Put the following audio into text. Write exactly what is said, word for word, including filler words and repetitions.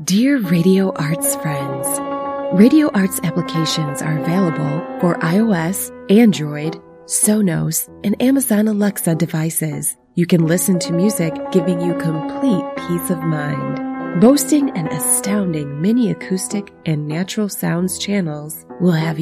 Dear Radio Arts friends, Radio Arts applications are available for iOS, Android, Sonos, and Amazon Alexa devices. You can listen to music giving you complete peace of mind. Boasting an astounding mini acoustic and natural sounds channels will have